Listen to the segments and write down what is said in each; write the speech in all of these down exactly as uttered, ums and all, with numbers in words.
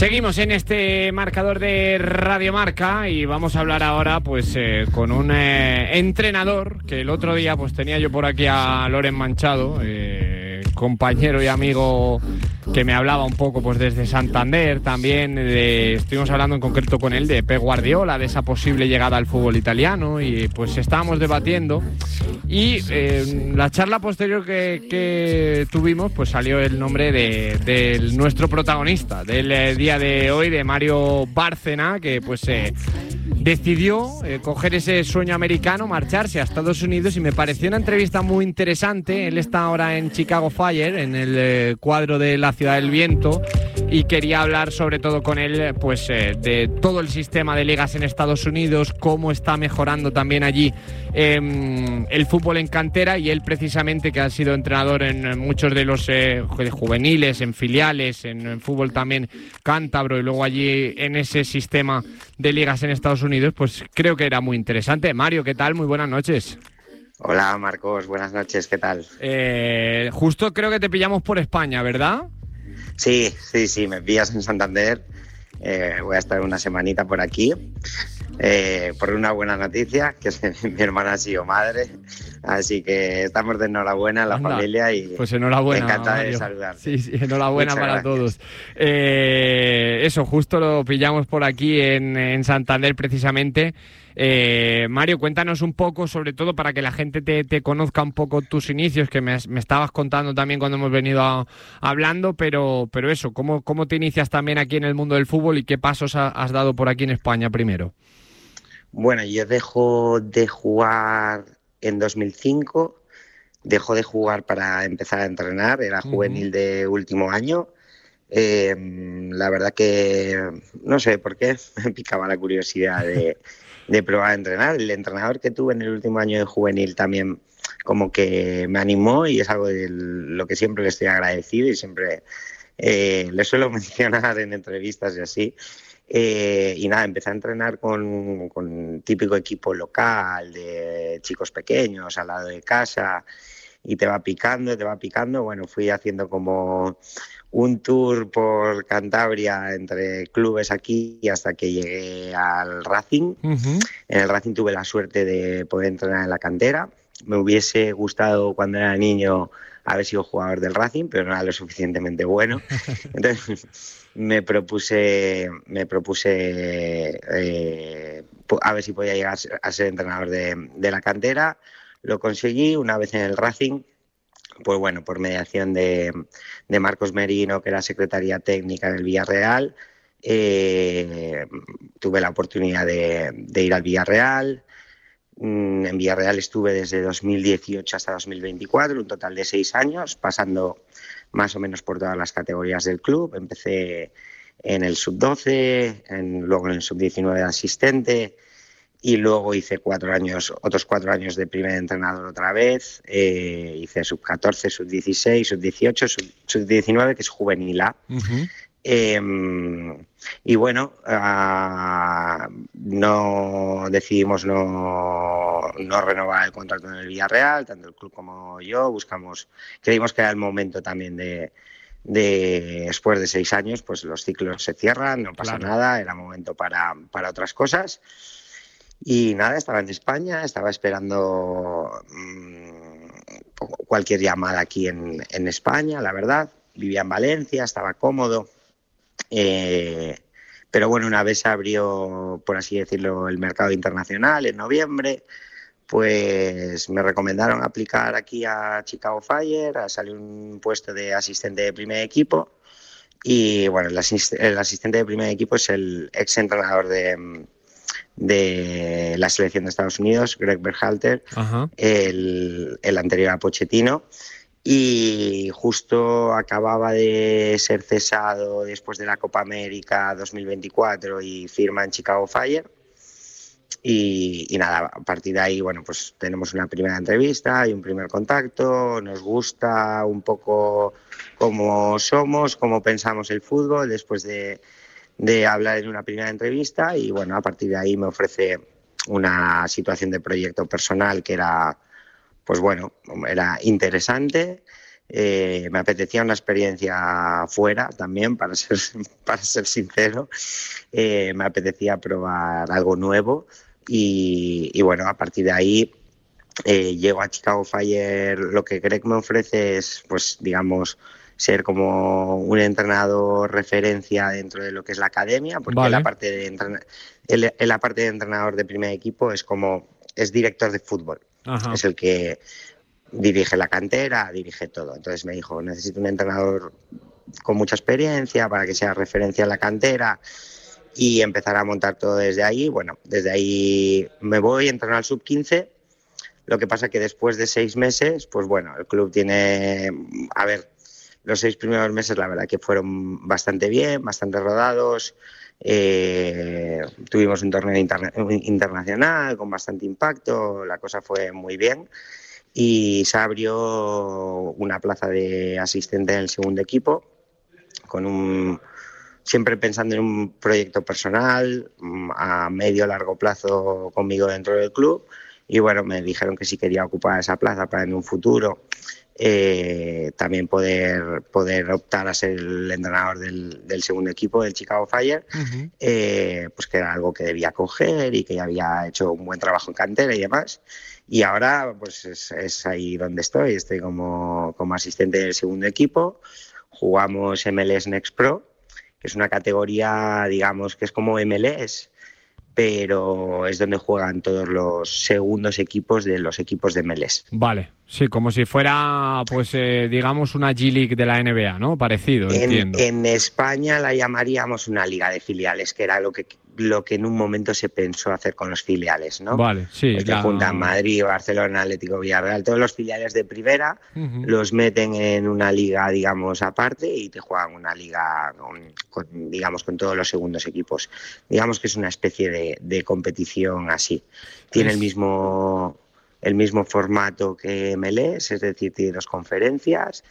Seguimos en este marcador de Radio Marca y vamos a hablar ahora pues eh, con un eh, entrenador que el otro día pues tenía yo por aquí a Loren Manchado, eh, compañero y amigo que me hablaba un poco pues desde Santander también, de, estuvimos hablando en concreto con él de Pep Guardiola, de esa posible llegada al fútbol italiano y pues estábamos debatiendo y eh, la charla posterior que, que tuvimos pues salió el nombre de, de nuestro protagonista del eh, día de hoy, de Mario Bárcena, que pues eh, decidió eh, coger ese sueño americano, marcharse a Estados Unidos, y me pareció una entrevista muy interesante. Él está ahora en Chicago Fire, en el eh, cuadro de la Ciudad del Viento, y quería hablar sobre todo con él pues eh, de todo el sistema de ligas en Estados Unidos, cómo está mejorando también allí eh, el fútbol en cantera, y él precisamente, que ha sido entrenador en muchos de los eh, juveniles, en filiales, en, en fútbol también cántabro, y luego allí en ese sistema de ligas en Estados Unidos, pues creo que era muy interesante. Mario, ¿qué tal? Muy buenas noches. Hola Marcos, buenas noches, ¿qué tal? Eh, justo creo que te pillamos por España, ¿verdad? Sí, sí, sí, me pillas en Santander. Eh, voy a estar una semanita por aquí, eh, por una buena noticia, que es que mi hermana ha sido madre, así que estamos de enhorabuena a la Anda, familia y pues enhorabuena, encantada Mario. de saludar. Sí, sí, enhorabuena Muchas para gracias. todos. Eh, eso, justo lo pillamos por aquí en, en Santander precisamente. Eh, Mario, cuéntanos un poco, sobre todo para que la gente te, te conozca un poco tus inicios, que me, me estabas contando también cuando hemos venido a, hablando, pero, pero eso, ¿cómo, ¿cómo te inicias también aquí en el mundo del fútbol y qué pasos ha, has dado por aquí en España primero? Bueno, yo dejo de jugar en dos mil cinco, dejo de jugar para empezar a entrenar, era juvenil uh-huh. de último año. Eh, la verdad que no sé por qué me picaba la curiosidad de, de probar a entrenar. El entrenador que tuve en el último año de juvenil también como que me animó, y es algo de lo que siempre le estoy agradecido y siempre eh, le suelo mencionar en entrevistas y así. Eh, y nada, empecé a entrenar con, con típico equipo local de chicos pequeños al lado de casa, y te va picando, te va picando. Bueno, fui haciendo como un tour por Cantabria entre clubes aquí hasta que llegué al Racing. Uh-huh. En el Racing tuve la suerte de poder entrenar en la cantera. Me hubiese gustado cuando era niño haber sido jugador del Racing, pero no era lo suficientemente bueno. Entonces me propuse, me propuse eh, a ver si podía llegar a ser entrenador de, de la cantera. Lo conseguí una vez en el Racing. Pues bueno, por mediación de, de Marcos Merino, que era secretaria técnica en el Villarreal, eh, tuve la oportunidad de, de ir al Villarreal. En Villarreal estuve desde dos mil dieciocho hasta dos mil veinticuatro, un total de seis años, pasando más o menos por todas las categorías del club. Empecé en el sub doce, en, luego en el sub diecinueve de asistente, y luego hice cuatro años, otros cuatro años de primer entrenador otra vez. Eh, hice sub catorce, sub dieciséis, sub dieciocho, sub diecinueve, que es juvenil A. Uh-huh. Eh, y bueno, uh, no decidimos no, no renovar el contrato en el Villarreal, tanto el club como yo. Buscamos, creímos que era el momento también de, de después de seis años, pues los ciclos se cierran, no pasa claro. nada, era momento para, para otras cosas. Y nada, estaba en España, estaba esperando mmm, cualquier llamada aquí en, en España, la verdad. Vivía en Valencia, estaba cómodo. Eh, pero bueno, una vez se abrió, por así decirlo, el mercado internacional en noviembre, pues me recomendaron aplicar aquí a Chicago Fire, a salir un puesto de asistente de primer equipo. Y bueno, el, asist- el asistente de primer equipo es el ex entrenador de... de la selección de Estados Unidos, Greg Berhalter, uh-huh. el, el anterior a Pochettino, y justo acababa de ser cesado después de la Copa América dos mil veinticuatro y firma en Chicago Fire. Y, y nada, a partir de ahí, bueno, pues tenemos una primera entrevista y un primer contacto, nos gusta un poco cómo somos, cómo pensamos el fútbol después de de hablar en una primera entrevista, y bueno, a partir de ahí me ofrece una situación de proyecto personal que era, pues bueno, era interesante. Eh, me apetecía una experiencia fuera también, para ser, para ser sincero. Eh, me apetecía probar algo nuevo y, y bueno, a partir de ahí eh, llego a Chicago Fire. Lo que Greg me ofrece es, pues digamos, ser como un entrenador referencia dentro de lo que es la academia, porque vale. la parte de entren- en, en la parte de entrenador de primer equipo es como es director de fútbol. Ajá. Es el que dirige la cantera, dirige todo. Entonces me dijo, necesito un entrenador con mucha experiencia para que sea referencia en la cantera y empezar a montar todo desde ahí. Bueno, desde ahí me voy a entrenar al sub quince. Lo que pasa que después de seis meses, pues bueno, el club tiene... A ver, los seis primeros meses la verdad que fueron bastante bien, bastante rodados. Eh, tuvimos un torneo interna- internacional con bastante impacto, la cosa fue muy bien. Y se abrió una plaza de asistente en el segundo equipo, con un siempre pensando en un proyecto personal a medio largo plazo conmigo dentro del club. Y bueno, me dijeron que si quería ocupar esa plaza para en un futuro eh, también poder, poder optar a ser el entrenador del, del segundo equipo del Chicago Fire, uh-huh. eh, pues que era algo que debía coger y que ya había hecho un buen trabajo en cantera y demás. Y ahora pues es, es ahí donde estoy, estoy como, como asistente del segundo equipo. Jugamos M L S Next Pro, que es una categoría, digamos, que es como M L S, pero es donde juegan todos los segundos equipos de los equipos de M L S. Vale, sí, como si fuera, pues, eh, digamos, una G-League de la N B A, ¿no? Parecido, en, entiendo. En España la llamaríamos una liga de filiales, que era lo que lo que en un momento se pensó hacer con los filiales, ¿no? Vale, sí. Pues te la... juntan Madrid, Barcelona, Atlético, Villarreal, todos los filiales de primera, uh-huh. los meten en una liga, digamos, aparte y te juegan una liga, con, con, digamos, con todos los segundos equipos. Digamos que es una especie de, de competición así. Tiene es... el mismo el mismo formato que M L S, es decir, tiene dos conferencias,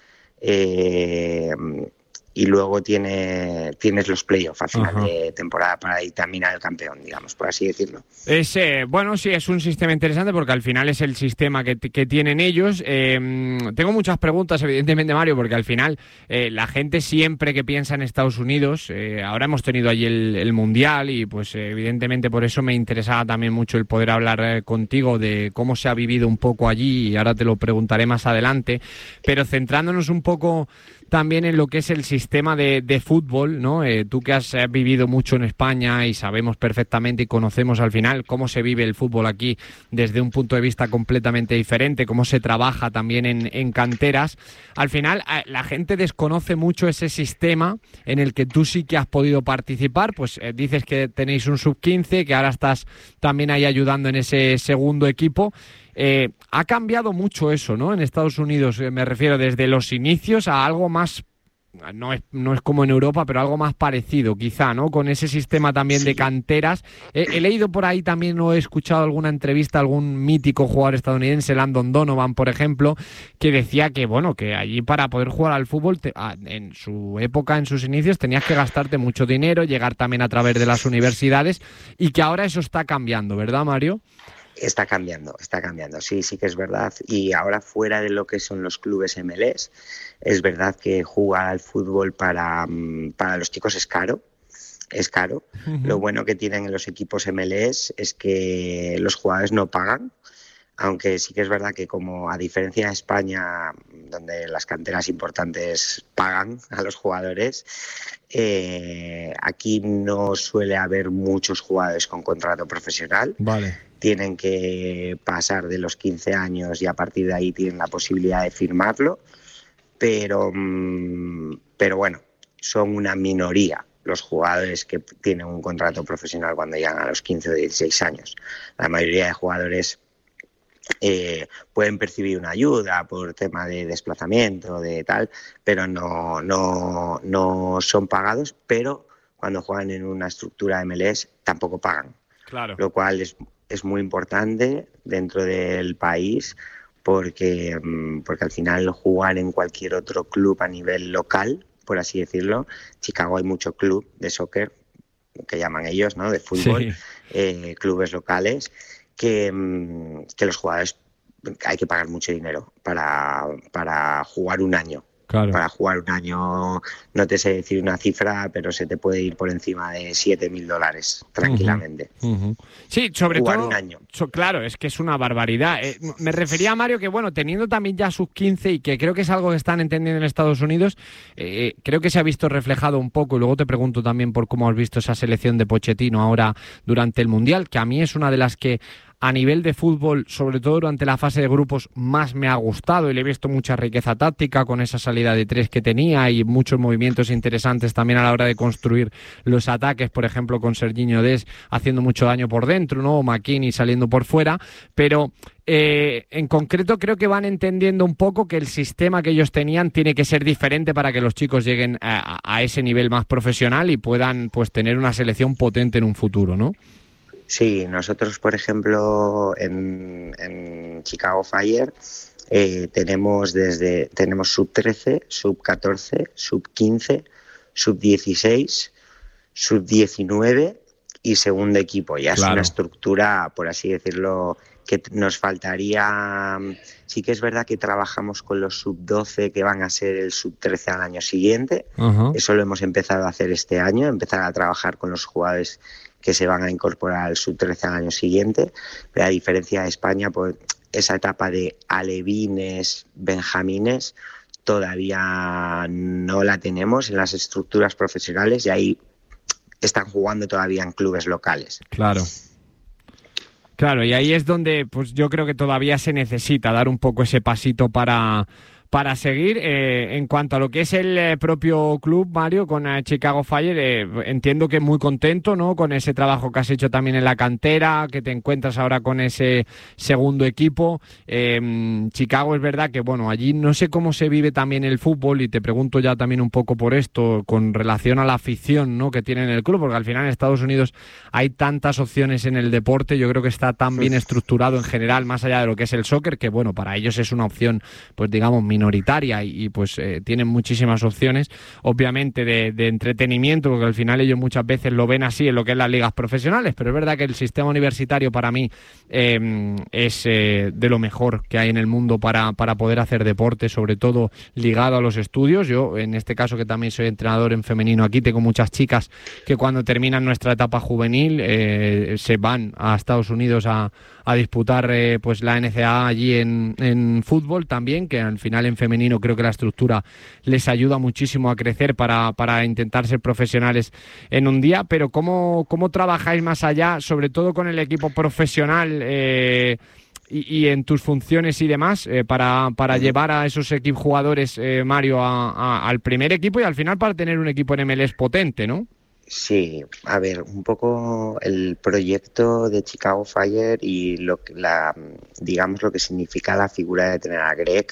eh, y luego tiene tienes los playoffs al final Ajá. de temporada para determinar el campeón, digamos, por así decirlo. Es, eh, bueno, sí, es un sistema interesante porque al final es el sistema que, que tienen ellos. Eh, tengo muchas preguntas, evidentemente, Mario, porque al final eh, la gente siempre que piensa en Estados Unidos, eh, ahora hemos tenido allí el, el Mundial y pues eh, evidentemente por eso me interesaba también mucho el poder hablar eh, contigo de cómo se ha vivido un poco allí y ahora te lo preguntaré más adelante, pero centrándonos un poco también en lo que es el sistema de, de fútbol, ¿no? Eh, tú que has vivido mucho en España y sabemos perfectamente y conocemos al final cómo se vive el fútbol aquí desde un punto de vista completamente diferente, cómo se trabaja también en, en canteras. Al final la gente desconoce mucho ese sistema en el que tú sí que has podido participar, pues eh, dices que tenéis un sub quince, que ahora estás también ahí ayudando en ese segundo equipo. Eh, ha cambiado mucho eso, ¿no? En Estados Unidos, eh, me refiero desde los inicios a algo más, no es, no es como en Europa, pero algo más parecido, quizá, ¿no? Con ese sistema también sí. de canteras. Eh, he leído por ahí también, o he escuchado alguna entrevista a algún mítico jugador estadounidense, Landon Donovan, por ejemplo, que decía que, bueno, que allí para poder jugar al fútbol, te, a, en su época, en sus inicios, tenías que gastarte mucho dinero, llegar también a través de las universidades, y que ahora eso está cambiando, ¿verdad, Mario? Está cambiando, está cambiando, sí, sí que es verdad. Y ahora fuera de lo que son los clubes M L S, es verdad que jugar al fútbol para, para los chicos es caro, es caro. Uh-huh. Lo bueno que tienen en los equipos M L S es que los jugadores no pagan, aunque sí que es verdad que como a diferencia de España, donde las canteras importantes pagan a los jugadores, eh, aquí no suele haber muchos jugadores con contrato profesional. Vale. Tienen que pasar de los quince años y a partir de ahí tienen la posibilidad de firmarlo, pero, pero bueno, son una minoría los jugadores que tienen un contrato profesional cuando llegan a los quince o dieciséis años. La mayoría de jugadores eh, pueden percibir una ayuda por tema de desplazamiento, de tal, pero no, no, no son pagados, pero cuando juegan en una estructura M L S tampoco pagan. Claro. Lo cual es es muy importante dentro del país porque, porque al final jugar en cualquier otro club a nivel local, por así decirlo, Chicago hay mucho club de soccer, que llaman ellos, ¿no? De fútbol, sí. eh, clubes locales, que, que los jugadores hay que pagar mucho dinero para, para jugar un año. Claro. Para jugar un año, no te sé decir una cifra, pero se te puede ir por encima de siete mil dólares tranquilamente. Uh-huh, uh-huh. Sí, sobre jugar todo. un año. So, claro, es que es una barbaridad. Eh, me refería a Mario que, bueno, teniendo también ya sus quince y que creo que es algo que están entendiendo en Estados Unidos, eh, creo que se ha visto reflejado un poco. Y luego te pregunto también por cómo has visto esa selección de Pochettino ahora durante el Mundial, que a mí es una de las que a nivel de fútbol, sobre todo durante la fase de grupos, más me ha gustado y le he visto mucha riqueza táctica con esa salida de tres que tenía y muchos movimientos interesantes también a la hora de construir los ataques, por ejemplo con Serginho Dest haciendo mucho daño por dentro, ¿no? O McKinney saliendo por fuera, pero eh, en concreto creo que van entendiendo un poco que el sistema que ellos tenían tiene que ser diferente para que los chicos lleguen a, a ese nivel más profesional y puedan pues tener una selección potente en un futuro, ¿no? Sí, nosotros, por ejemplo, en, en Chicago Fire eh, tenemos desde tenemos sub trece, sub catorce, sub quince, sub dieciséis, sub diecinueve y segundo equipo. Ya claro. Es una estructura, por así decirlo, que nos faltaría. Sí que es verdad que trabajamos con los sub doce que van a ser el sub trece al año siguiente. Uh-huh. Eso lo hemos empezado a hacer este año, empezar a trabajar con los jugadores que se van a incorporar al sub trece al año siguiente, pero a diferencia de España, pues esa etapa de alevines, benjamines, todavía no la tenemos en las estructuras profesionales y ahí están jugando todavía en clubes locales. Claro. Claro, y ahí es donde pues yo creo que todavía se necesita dar un poco ese pasito para... Para seguir, eh, en cuanto a lo que es el eh, propio club, Mario, con eh, Chicago Fire, eh, entiendo que muy contento, ¿no? Con ese trabajo que has hecho también en la cantera, que te encuentras ahora con ese segundo equipo. Eh, Chicago es verdad que, bueno, allí no sé cómo se vive también el fútbol y te pregunto ya también un poco por esto, con relación a la afición, ¿no? Que tienen el club, porque al final en Estados Unidos hay tantas opciones en el deporte, yo creo que está tan bien estructurado en general, más allá de lo que es el soccer, que, bueno, para ellos es una opción, pues digamos, minoritaria y, y pues eh, tienen muchísimas opciones, obviamente de, de entretenimiento, porque al final ellos muchas veces lo ven así en lo que es las ligas profesionales, pero es verdad que el sistema universitario para mí eh, es eh, de lo mejor que hay en el mundo para, para poder hacer deporte, sobre todo ligado a los estudios. Yo, en este caso que también soy entrenador en femenino aquí, tengo muchas chicas que cuando terminan nuestra etapa juvenil eh, se van a Estados Unidos a, a disputar eh, pues la N C A A allí en, en fútbol también, que al final en femenino creo que la estructura les ayuda muchísimo a crecer para, para intentar ser profesionales en un día. Pero ¿cómo, cómo trabajáis más allá, sobre todo con el equipo profesional eh, y, y en tus funciones y demás, eh, para, para llevar a esos equipos jugadores, eh, Mario, a, a, al primer equipo y al final para tener un equipo en M L S potente, ¿no? Sí, a ver, un poco el proyecto de Chicago Fire y lo que la, digamos lo que significa la figura de tener a Greg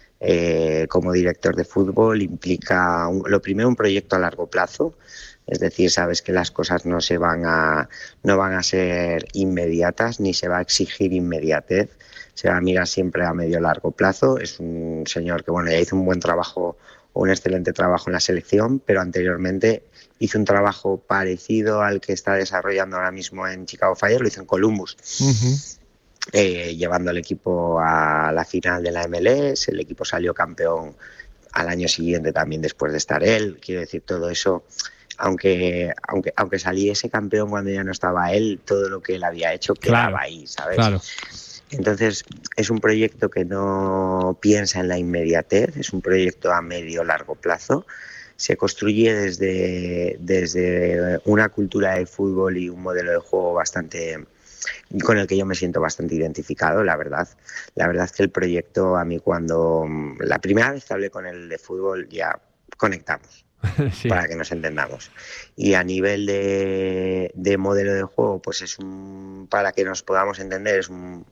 eh, como director de fútbol implica un, lo primero un proyecto a largo plazo, es decir, sabes que las cosas no se van a no van a ser inmediatas ni se va a exigir inmediatez, se va a mirar siempre a medio largo plazo. Es un señor que bueno ya hizo un buen trabajo, un excelente trabajo en la selección, pero anteriormente hizo un trabajo parecido al que está desarrollando ahora mismo en Chicago Fire, lo hizo en Columbus, uh-huh. eh, llevando al equipo a la final de la M L S, el equipo salió campeón al año siguiente también después de estar él, quiero decir, todo eso, aunque aunque aunque saliese campeón cuando ya no estaba él, todo lo que él había hecho quedaba claro, ahí, ¿sabes? Claro. Entonces, es un proyecto que no piensa en la inmediatez, es un proyecto a medio largo plazo. Se construye desde, desde una cultura de fútbol y un modelo de juego bastante con el que yo me siento bastante identificado, la verdad. La verdad es que el proyecto, a mí cuando la primera vez que hablé con él de fútbol ya conectamos. Sí. Para que nos entendamos. Y a nivel de, de modelo de juego, pues es un, para que nos podamos entender, es un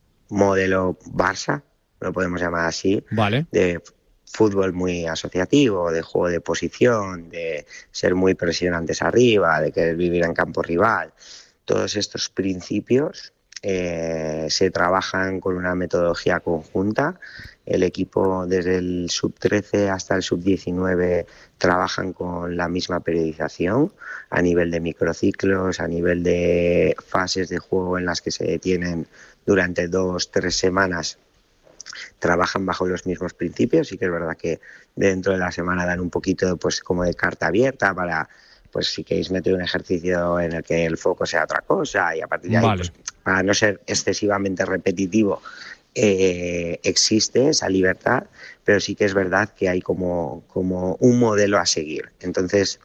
modelo Barça, lo podemos llamar así, vale. De fútbol muy asociativo, de juego de posición, de ser muy presionantes arriba, de querer vivir en campo rival. Todos estos principios eh, se trabajan con una metodología conjunta. El equipo desde el sub trece hasta el sub diecinueve trabajan con la misma periodización a nivel de microciclos, a nivel de fases de juego en las que se detienen durante dos, tres semanas trabajan bajo los mismos principios. Sí que es verdad que dentro de la semana dan un poquito pues como de carta abierta para, pues si queréis meter un ejercicio en el que el foco sea otra cosa, y a partir de ahí, Vale. pues, para no ser excesivamente repetitivo, eh, existe esa libertad, pero sí que es verdad que hay como, como un modelo a seguir. Entonces,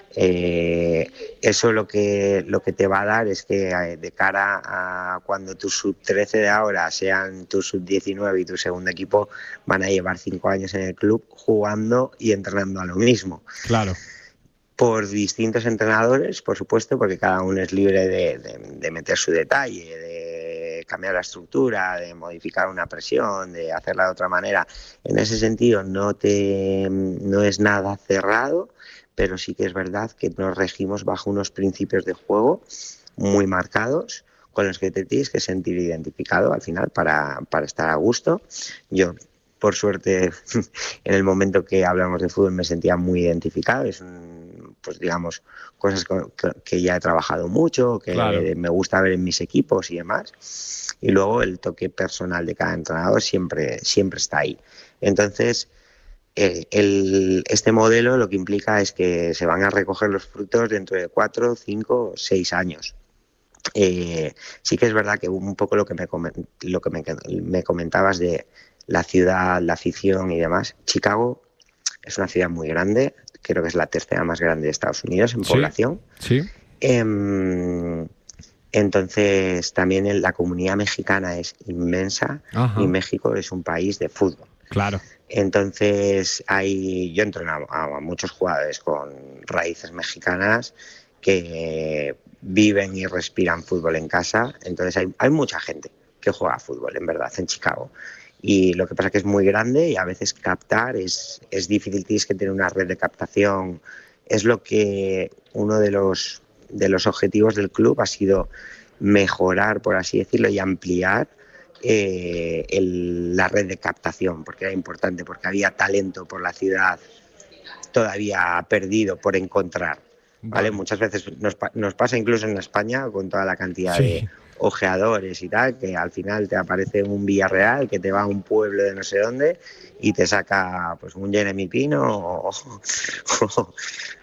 eh, eso lo que, lo que te va a dar es que eh, de cara a cuando tu sub trece de ahora sean tu sub diecinueve y tu segundo equipo, van a llevar cinco años en el club jugando y entrenando a lo mismo. Claro. Por distintos entrenadores, por supuesto, porque cada uno es libre de, de, de meter su detalle, de cambiar la estructura, de modificar una presión, de hacerla de otra manera. En ese sentido no, te, no es nada cerrado, pero sí que es verdad que nos regimos bajo unos principios de juego muy marcados, con los que te tienes que sentir identificado al final para, para estar a gusto. Yo, por suerte, en el momento que hablamos de fútbol me sentía muy identificado. Es un, pues digamos, cosas que ya he trabajado mucho, que claro. me gusta ver en mis equipos y demás. Y luego el toque personal de cada entrenador siempre, siempre está ahí. Entonces, el, el, este modelo lo que implica es que se van a recoger los frutos dentro de cuatro, cinco, seis años. Eh, sí que es verdad que un poco lo que me, lo que me, me comentabas de la ciudad, la afición y demás. Chicago es una ciudad muy grande, creo que es la tercera más grande de Estados Unidos en sí, población. Sí. Eh, entonces también la comunidad mexicana es inmensa. Ajá. Y México es un país de fútbol. Claro. Entonces hay, yo entreno a, a muchos jugadores con raíces mexicanas que viven y respiran fútbol en casa. Entonces hay, hay mucha gente que juega a fútbol, en verdad, en Chicago. Y lo que pasa es que es muy grande y a veces captar es, es difícil, tienes que tener una red de captación. Es lo que uno de los, de los objetivos del club ha sido mejorar, por así decirlo, y ampliar eh, el, la red de captación, porque era importante, porque había talento por la ciudad todavía perdido por encontrar. ¿Vale? Vale. Muchas veces nos, nos pasa incluso en España con toda la cantidad sí. de ojeadores y tal, que al final te aparece un Villarreal que te va a un pueblo de no sé dónde y te saca pues un Jeremy Pino o, o,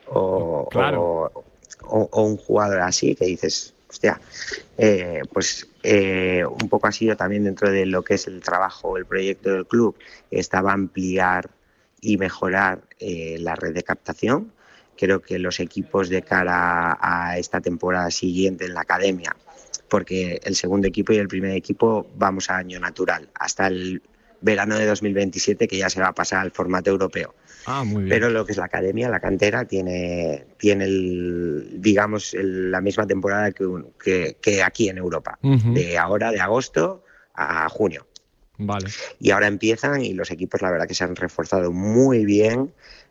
o, claro. o, o, o un jugador así que dices, hostia, eh, pues eh, un poco ha sido también dentro de lo que es el trabajo, el proyecto del club, estaba ampliar y mejorar eh, la red de captación. Creo que los equipos de cara a esta temporada siguiente en la academia, porque el segundo equipo y el primer equipo vamos a año natural, hasta el verano de dos mil veintisiete, que ya se va a pasar al formato europeo. Ah, muy bien. Pero lo que es la academia, la cantera, tiene, tiene el, digamos, el, la misma temporada que, que, que aquí en Europa, uh-huh. de ahora, de agosto a junio. Vale. Y ahora empiezan y los equipos, la verdad que se han reforzado muy bien.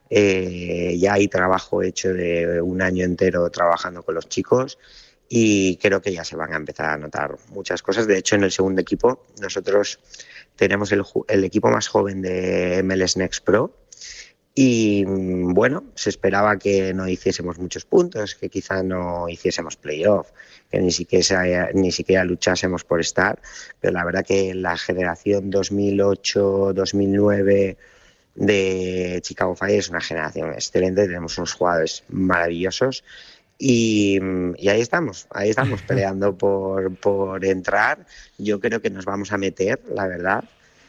Eh, ya hay trabajo hecho de un año entero trabajando con los chicos y creo que ya se van a empezar a notar muchas cosas. De hecho, en el segundo equipo nosotros tenemos el, el equipo más joven de M L S Next Pro y bueno, se esperaba que no hiciésemos muchos puntos, que quizá no hiciésemos playoff, que ni siquiera, ni siquiera luchásemos por estar, pero la verdad que la generación dos mil ocho dos mil nueve de Chicago Fire es una generación excelente, tenemos unos jugadores maravillosos y, y ahí estamos, ahí estamos peleando por, por entrar. Yo creo que nos vamos a meter, la verdad,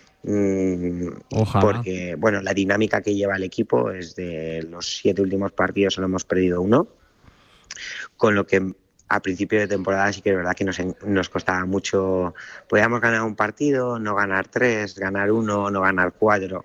Ojalá. Porque bueno, la dinámica que lleva el equipo es de los siete últimos partidos solo hemos perdido uno, con lo que a principio de temporada sí que es verdad que nos, nos costaba mucho. Podíamos ganar un partido, no ganar tres, ganar uno, no ganar cuatro,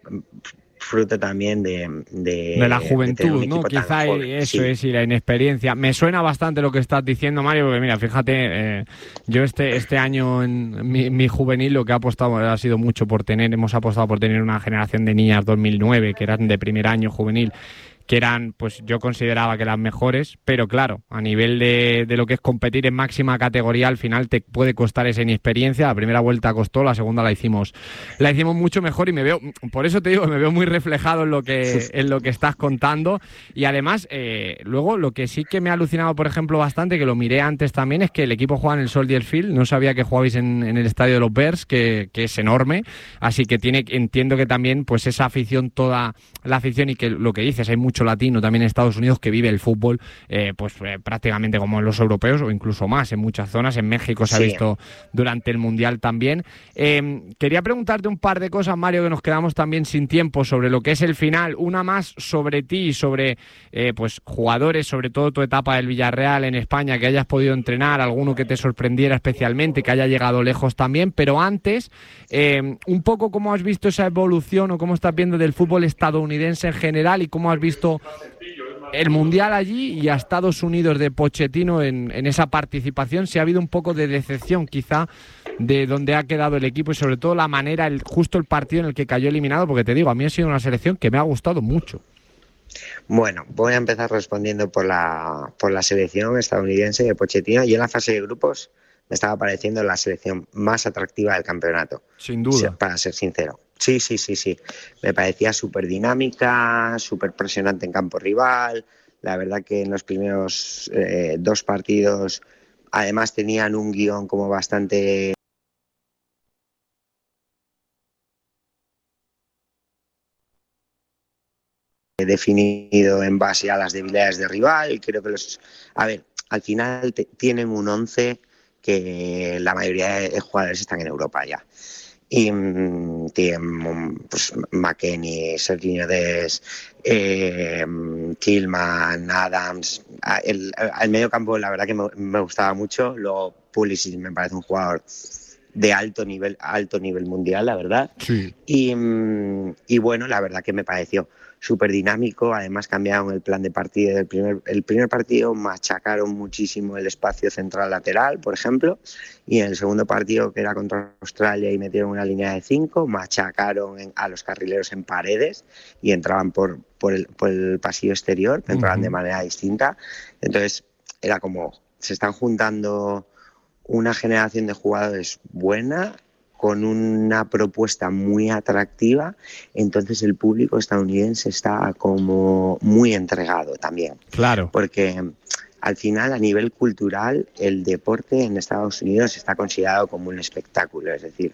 fruto también de... De, de la juventud, ¿no? Quizá eso sí. es, y la inexperiencia. Me suena bastante lo que estás diciendo, Mario, porque mira, fíjate, eh, yo este este año en mi, mi juvenil lo que ha apostado ha sido mucho por tener, hemos apostado por tener una generación de niñas dos mil nueve, que eran de primer año juvenil, que eran, pues yo consideraba que las mejores, pero claro, a nivel de, de lo que es competir en máxima categoría, al final te puede costar esa inexperiencia. La primera vuelta costó, la segunda la hicimos la hicimos mucho mejor y me veo, por eso te digo, me veo muy reflejado en lo que, en lo que estás contando. Y además, eh, luego lo que sí que me ha alucinado, por ejemplo, bastante, que lo miré antes también, es que el equipo juega en el Soldier Field. No sabía que jugabais en, en el estadio de los Bears, que, que es enorme, así que tiene, entiendo que también pues esa afición, toda la afición, y que lo que dices, hay mucho latino también en Estados Unidos que vive el fútbol eh, pues eh, prácticamente como en los europeos o incluso más en muchas zonas. En México se sí. ha visto durante el Mundial también. Eh, quería preguntarte un par de cosas, Mario, que nos quedamos también sin tiempo, sobre lo que es el final. Una más sobre ti y sobre eh, pues jugadores, sobre todo tu etapa del Villarreal en España, que hayas podido entrenar, alguno que te sorprendiera especialmente, que haya llegado lejos también. Pero antes, eh, un poco cómo has visto esa evolución o cómo estás viendo del fútbol estadounidense en general, y cómo has visto el Mundial allí y a Estados Unidos de Pochettino en, en esa participación. Si ha habido un poco de decepción quizá de dónde ha quedado el equipo y sobre todo la manera, el justo el partido en el que cayó eliminado, porque te digo, a mí ha sido una selección que me ha gustado mucho. Bueno, voy a empezar respondiendo por la, por la selección estadounidense de Pochettino. Y en la fase de grupos me estaba pareciendo la selección más atractiva del campeonato. Sin duda. Para ser sincero. Sí, sí, sí, sí. Me parecía súper dinámica, súper presionante en campo rival. La verdad que en los primeros eh, dos partidos además tenían un guión como bastante definido en base a las debilidades del rival. Creo que los... A ver, al final te, tienen un once que la mayoría de jugadores están en Europa ya. Y um, tienen pues, McKennie, Serginho Dest, eh, Tillman, Adams. El, el medio campo la verdad que me, me gustaba mucho. Luego Pulisic me parece un jugador de alto nivel, alto nivel mundial, la verdad. Sí. Y, y bueno, la verdad que me pareció súper dinámico. Además cambiaron el plan de partido. El primer, el primer partido machacaron muchísimo el espacio central lateral, por ejemplo, y en el segundo partido, que era contra Australia y metieron una línea de cinco, machacaron en, a los carrileros en paredes y entraban por, por, el, por el pasillo exterior, entraban uh-huh. de manera distinta. Entonces era como, se están juntando una generación de jugadores buena con una propuesta muy atractiva. Entonces el público estadounidense está como muy entregado también. Claro. Porque al final, a nivel cultural, el deporte en Estados Unidos está considerado como un espectáculo. Es decir,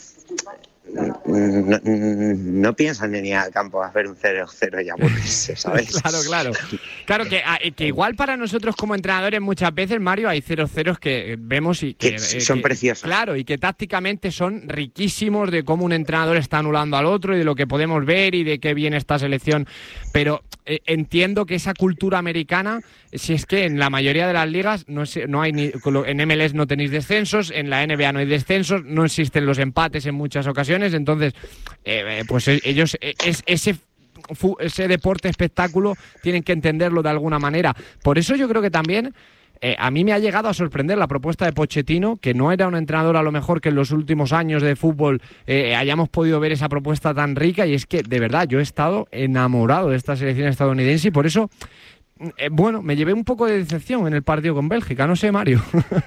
no, no piensan en ir al campo a hacer un cero cero y aburrirse, ¿sabes? Claro, claro. Claro que, que igual para nosotros como entrenadores muchas veces, Mario, hay cero ceros que vemos y que, que son que, preciosos. Claro, y que tácticamente son riquísimos, de cómo un entrenador está anulando al otro y de lo que podemos ver y de qué viene esta selección. Pero eh, entiendo que esa cultura americana, si es que en la mayoría de las ligas no, es, no hay ni, en M L S no tenéis descensos, en la N B A no hay descensos, no existen los empates en muchas ocasiones. Entonces, eh, pues ellos, es, ese, ese deporte espectáculo tienen que entenderlo de alguna manera. Por eso yo creo que también eh, a mí me ha llegado a sorprender la propuesta de Pochettino, que no era un entrenador a lo mejor que en los últimos años de fútbol eh, hayamos podido ver esa propuesta tan rica, y es que de verdad yo he estado enamorado de esta selección estadounidense y por eso, eh, bueno, me llevé un poco de decepción en el partido con Bélgica, no sé, Mario.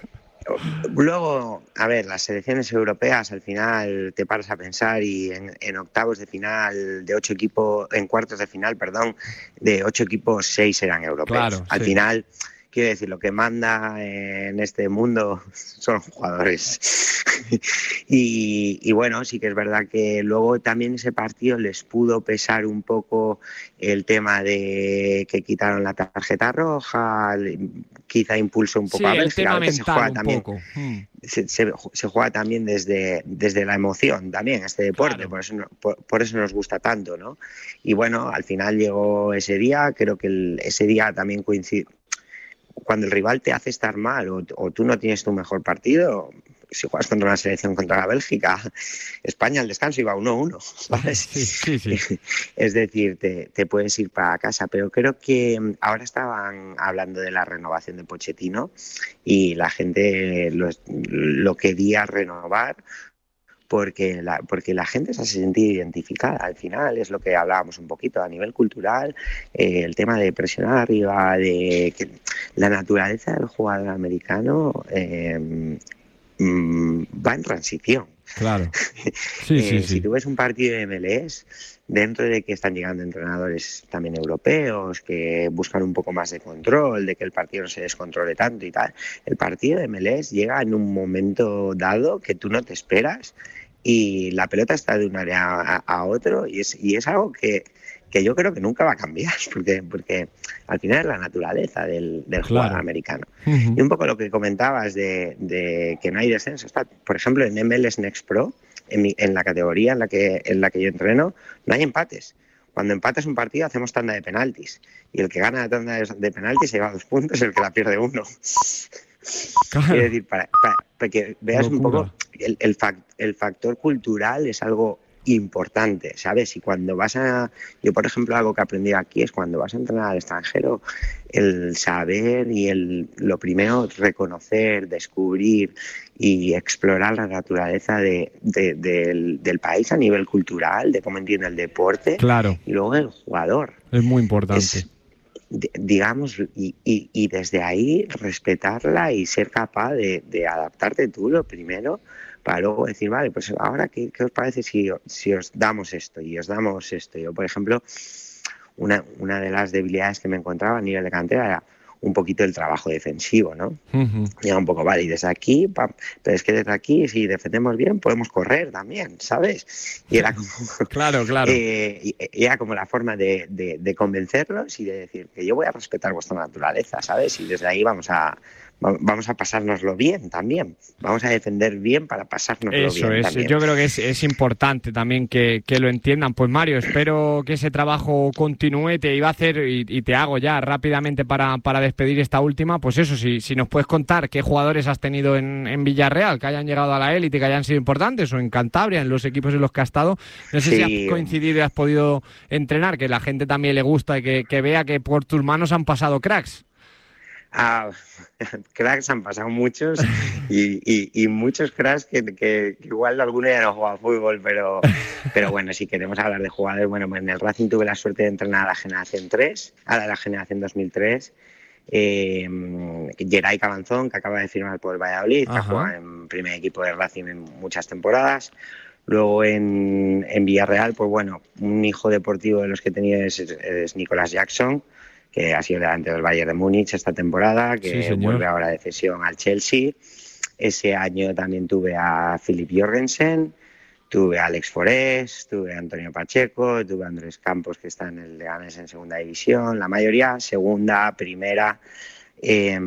Luego, a ver, las selecciones europeas al final te paras a pensar y en, en octavos de final de ocho equipos, en cuartos de final, perdón, de ocho equipos, seis eran europeos. Claro, al sí. final, quiero decir, lo que manda en este mundo son jugadores. y, y bueno, sí que es verdad que luego también ese partido les pudo pesar un poco el tema de que quitaron la tarjeta roja, quizá impulsó un poco sí, a Bélgica. El tema mental, se juega un también, poco. Hmm. Se, se, se juega también desde, desde la emoción también este deporte, Claro. por eso no, por, por eso nos gusta tanto, ¿no? Y bueno, al final llegó ese día, creo que el, ese día también coincide. Cuando el rival te hace estar mal o, o tú no tienes tu mejor partido, si juegas contra una selección contra la Bélgica, España al descanso iba uno uno, ¿sabes? Sí, sí, sí. Es decir, te, te puedes ir para casa, pero creo que ahora estaban hablando de la renovación de Pochettino y la gente lo, lo quería renovar porque la, porque la gente se ha sentido identificada. Al final es lo que hablábamos un poquito a nivel cultural, eh, el tema de presionar arriba, de que la naturaleza del jugador americano eh, mm, va en transición. Claro. Sí, eh, sí, sí. Si tú ves un partido de M L S, dentro de que están llegando entrenadores también europeos que buscan un poco más de control, de que el partido no se descontrole tanto y tal, el partido de M L S llega en un momento dado que tú no te esperas y la pelota está de un área a, a otro y es, y es algo que, que yo creo que nunca va a cambiar, porque, porque al final es la naturaleza del, del Claro. jugador americano. Uh-huh. Y un poco lo que comentabas de, de que no hay descenso, está, por ejemplo, en M L S Next Pro, en, mi, en la categoría en la, que, en la que yo entreno, no hay empates. Cuando empatas un partido hacemos tanda de penaltis y el que gana la tanda de, de penaltis se lleva dos puntos y el que la pierde uno. Claro. Quiero decir, para, para, para que veas Locura. un poco, el, el, fact, el factor cultural es algo importante, ¿sabes? Y cuando vas a... Yo, por ejemplo, algo que aprendí aquí es cuando vas a entrenar al extranjero, el saber y el lo primero, reconocer, descubrir y explorar la naturaleza de, de, de, del, del país a nivel cultural, de cómo entiende el deporte. Claro. Y luego el jugador. Es muy importante. Es, digamos, y, y, y desde ahí respetarla y ser capaz de, de adaptarte tú lo primero, para luego decir, vale, pues ahora, ¿qué, qué os parece si, si os damos esto y os damos esto? Yo, por ejemplo, una, una de las debilidades que me encontraba a nivel de cantera era un poquito el trabajo defensivo, ¿no? Uh-huh. Y era un poco, vale, y desde aquí, pam, pero es que desde aquí, si defendemos bien, podemos correr también, ¿sabes? Y era como... Claro, claro. Eh, y, y era como la forma de, de, de convencerlos y de decir que yo voy a respetar vuestra naturaleza, ¿sabes? Y desde ahí vamos a... vamos a pasárnoslo bien también, vamos a defender bien para pasárnoslo Eso bien es, también. Yo creo que es, es importante también que, que lo entiendan. Pues Mario, espero que ese trabajo continúe. Te iba a hacer, y, y te hago ya rápidamente para, para despedir esta última, pues eso, si, si nos puedes contar qué jugadores has tenido en, en Villarreal, que hayan llegado a la élite, que hayan sido importantes, o en Cantabria, en los equipos en los que has estado. No sé sí. si has coincidido y has podido entrenar, que la gente también le gusta y que, que vea que por tus manos han pasado cracks. Ah, cracks han pasado muchos y, y, y muchos cracks que, que, que igual alguno ya no juega a fútbol, pero, pero bueno, si queremos hablar de jugadores, bueno, en el Racing tuve la suerte de entrenar a la generación tres, a la generación dos mil tres, eh, Geray Cabanzón, que acaba de firmar por el Valladolid, que ha jugado en primer equipo del Racing en muchas temporadas. Luego en, en Villarreal, pues bueno, un hijo deportivo de los que tenía es, es Nicolás Jackson, que ha sido delante del Bayern de Múnich esta temporada, que sí, vuelve ahora de cesión al Chelsea. Ese año también tuve a Philip Jorgensen, tuve a Alex Forés, tuve a Antonio Pacheco, tuve a Andrés Campos, que está en el Leganés en segunda división, la mayoría segunda, primera. Eh,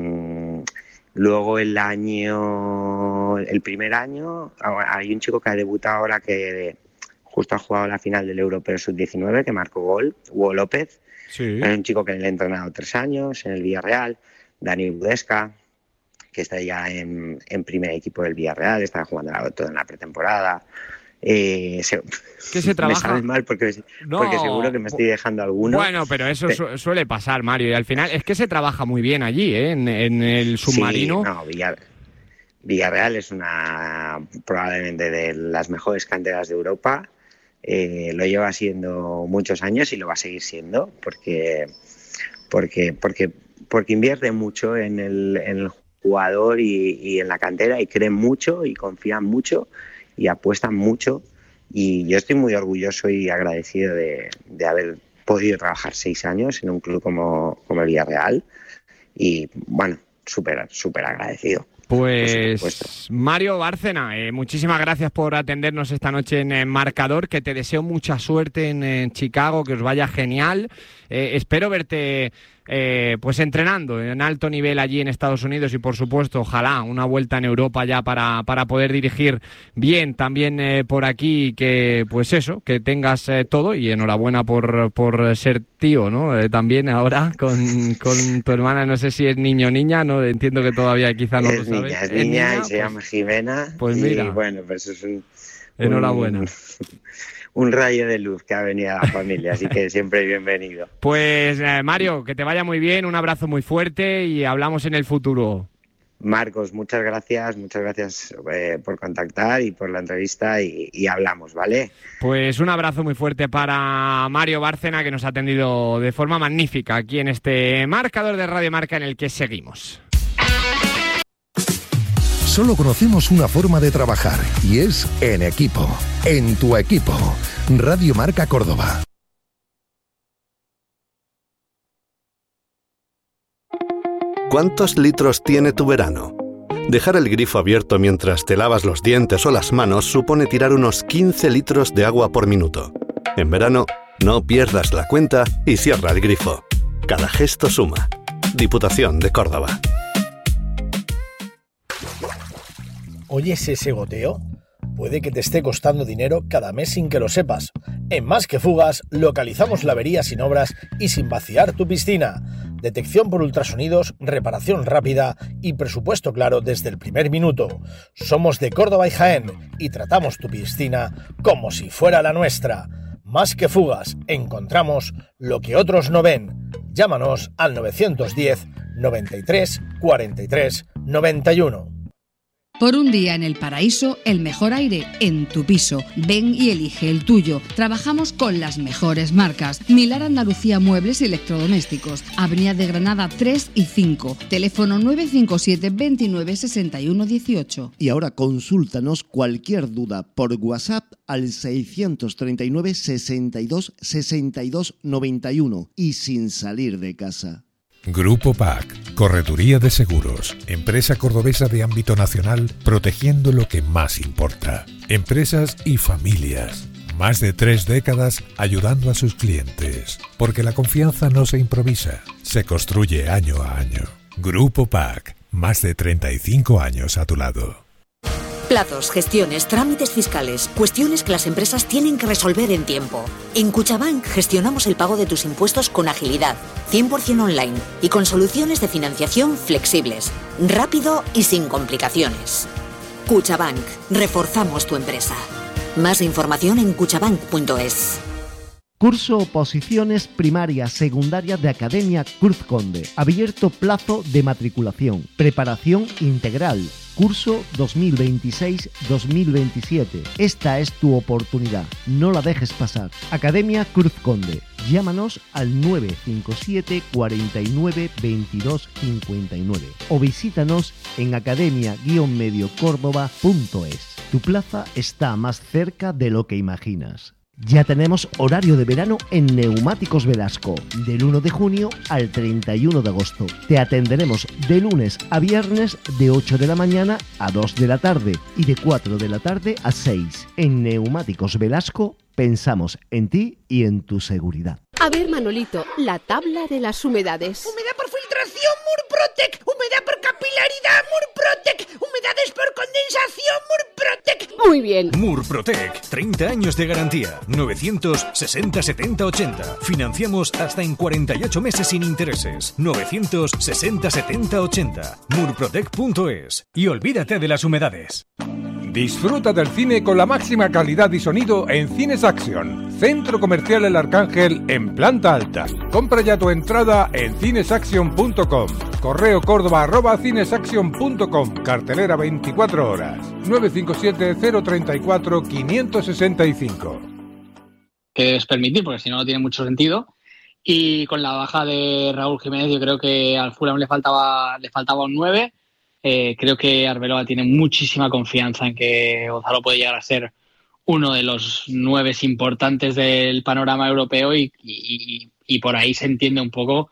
luego el año, el primer año, hay un chico que ha debutado ahora que justo ha jugado la final del Europeo sub diecinueve, que marcó gol, Hugo López. Sí. Hay un chico que le he entrenado tres años en el Villarreal, Dani Budesca, que está ya en, en primer equipo del Villarreal, está jugando todo en la pretemporada. Eh, se, ¿Qué se trabaja? Me sabe mal porque, no, porque seguro que me estoy dejando alguno. Bueno, pero eso su, suele pasar, Mario, y al final es que se trabaja muy bien allí, ¿eh? en, en el submarino. Sí, no, Villar, Villarreal es una probablemente de las mejores canteras de Europa. Eh, lo lleva siendo muchos años y lo va a seguir siendo porque porque porque porque invierte mucho en el, en el jugador y, y en la cantera y creen mucho y confían mucho y apuestan mucho y yo estoy muy orgulloso y agradecido de, de haber podido trabajar seis años en un club como, como el Villarreal y bueno, súper súper agradecido. Pues Mario Bárcena, eh, muchísimas gracias por atendernos esta noche en eh, Marcador, que te deseo mucha suerte en, en Chicago, que os vaya genial. Eh, espero verte eh, pues entrenando en alto nivel allí en Estados Unidos y por supuesto, ojalá, una vuelta en Europa ya para, para poder dirigir bien también eh, por aquí, que pues eso, que tengas eh, todo y enhorabuena por, por ser tío, ¿no? Eh, también ahora con, con tu hermana, no sé si es niño o niña, no entiendo que todavía quizá no es lo sabes. Niña, es, es niña, niña y pues, se llama Jimena. Pues mira. Y bueno, pues es un... Enhorabuena. Un, un rayo de luz que ha venido a la familia, así que siempre bienvenido. Pues eh, Mario, que te vaya muy bien, un abrazo muy fuerte y hablamos en el futuro. Marcos, muchas gracias, muchas gracias eh, por contactar y por la entrevista y, y hablamos, ¿vale? Pues un abrazo muy fuerte para Mario Bárcena, que nos ha atendido de forma magnífica aquí en este marcador de Radio Marca en el que seguimos. Solo conocemos una forma de trabajar y es en equipo, en tu equipo. Radio Marca Córdoba. ¿Cuántos litros tiene tu verano? Dejar el grifo abierto mientras te lavas los dientes o las manos supone tirar unos quince litros de agua por minuto. En verano, no pierdas la cuenta y cierra el grifo. Cada gesto suma. Diputación de Córdoba. ¿Oyes ese goteo? Puede que te esté costando dinero cada mes sin que lo sepas. En Más que Fugas, localizamos la avería sin obras y sin vaciar tu piscina. Detección por ultrasonidos, reparación rápida y presupuesto claro desde el primer minuto. Somos de Córdoba y Jaén y tratamos tu piscina como si fuera la nuestra. Más que Fugas, encontramos lo que otros no ven. Llámanos al novecientos diez, noventa y tres, cuarenta y tres, noventa y uno. Por un día en el paraíso, el mejor aire en tu piso. Ven y elige el tuyo. Trabajamos con las mejores marcas. Milar Andalucía Muebles y Electrodomésticos. Avenida de Granada tres y cinco. Teléfono nueve cinco siete, veintinueve, sesenta y uno, dieciocho. Y ahora consúltanos cualquier duda por WhatsApp al seiscientos treinta y nueve, sesenta y dos, sesenta y dos, noventa y uno y sin salir de casa. Grupo P A C, Correduría de Seguros, empresa cordobesa de ámbito nacional, protegiendo lo que más importa. Empresas y familias. Más de tres décadas ayudando a sus clientes. Porque la confianza no se improvisa, se construye año a año. Grupo P A C, más de treinta y cinco años a tu lado. Plazos, gestiones, trámites fiscales, cuestiones que las empresas tienen que resolver en tiempo. En Cuchabank gestionamos el pago de tus impuestos con agilidad, cien por ciento online y con soluciones de financiación flexibles, rápido y sin complicaciones. Cuchabank, reforzamos tu empresa. Más información en cuchabank punto es. Curso Oposiciones Primaria Secundaria de Academia Cruz Conde. Abierto plazo de matriculación. Preparación integral. Curso dos mil veintiséis dos mil veintisiete. Esta es tu oportunidad. No la dejes pasar. Academia Cruz Conde. Llámanos al nueve cinco siete, cuarenta y nueve, veintidós, cincuenta y nueve o visítanos en academia guion medio córdoba punto es. Tu plaza está más cerca de lo que imaginas. Ya tenemos horario de verano en Neumáticos Velasco, del uno de junio al treinta y uno de agosto. Te atenderemos de lunes a viernes de ocho de la mañana a dos de la tarde y de cuatro de la tarde a seis. En Neumáticos Velasco pensamos en ti y en tu seguridad. A ver, Manolito, la tabla de las humedades. Humedad por filtración, Murprotec. Humedad por capilaridad, Murprotec. Humedades por condensación, Murprotec. Muy bien. Murprotec, treinta años de garantía. novecientos sesenta, setenta, ochenta. Financiamos hasta en cuarenta y ocho meses sin intereses. novecientos sesenta, setenta, ochenta. Murprotec punto es. Y olvídate de las humedades. Disfruta del cine con la máxima calidad y sonido en Cines Action, Centro Comercial El Arcángel en planta alta. Compra ya tu entrada en cinesaction punto com. Correo córdoba arroba cinesaction punto com. Cartelera veinticuatro horas. nueve cinco siete, cero tres cuatro, cinco seis cinco. Que es permitir, porque si no, no tiene mucho sentido. Y con la baja de Raúl Jiménez, yo creo que al Fulham le faltaba, le faltaba un nueve. Eh, creo que Arbeloa tiene muchísima confianza en que Gonzalo puede llegar a ser uno de los nueve importantes del panorama europeo y, y, y por ahí se entiende un poco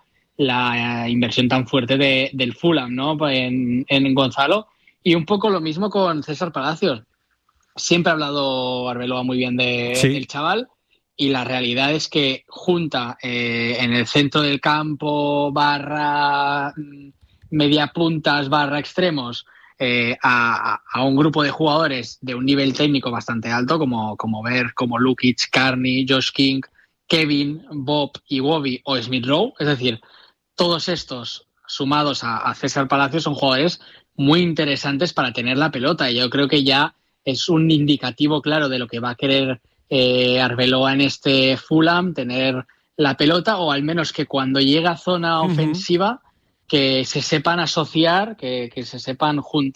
la inversión tan fuerte de, del Fulham, ¿no? en, en Gonzalo. Y un poco lo mismo con César Palacios. Siempre ha hablado Arbeloa muy bien de, sí. del chaval y la realidad es que junta eh, en el centro del campo barra media puntas barra extremos eh, a, a un grupo de jugadores de un nivel técnico bastante alto como, como ver como Lukic, Carney, Josh King, Kevin, Bob, Iwobi o Smith Rowe. Es decir, todos estos sumados a, a César Palacios son jugadores muy interesantes para tener la pelota y yo creo que ya es un indicativo claro de lo que va a querer eh, Arbeloa en este Fulham, tener la pelota o al menos que cuando llega a zona uh-huh. ofensiva que se sepan asociar, que, que se sepan juntar